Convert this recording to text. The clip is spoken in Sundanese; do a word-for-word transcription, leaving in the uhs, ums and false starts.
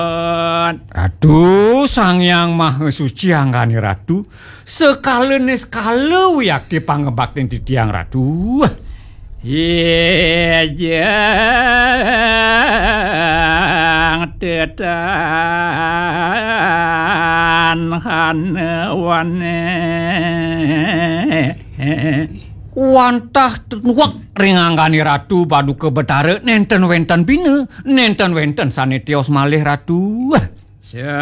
Ratu Sang Hyang Maha Suci anggane Ratu sekalene skala wiyak pangebakten di tiang Ratu. Yejang tetan hanewane wantah wak ringanggani Ratu paduka betara nenten wenten bina nenten wenten sanetios malih Ratu.